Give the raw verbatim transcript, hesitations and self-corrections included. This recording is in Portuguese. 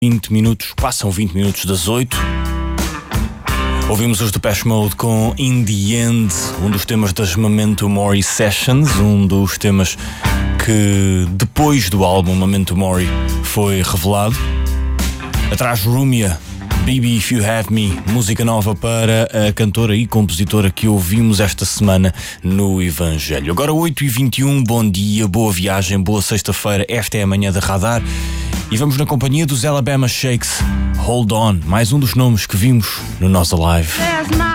vinte minutos, passam vinte minutos das oito. Ouvimos os Depeche Mode com In The End, um dos temas das Memento Mori Sessions, um dos temas que depois do álbum Memento Mori foi revelado. Atrás Rumia, Baby If You Have Me, música nova para a cantora e compositora que ouvimos esta semana no Evangelho. Agora oito e vinte e um, bom dia, boa viagem, boa sexta-feira, esta é a manhã da Radar e vamos na companhia dos Alabama Shakes. Hold On, mais um dos nomes que vimos no nosso live.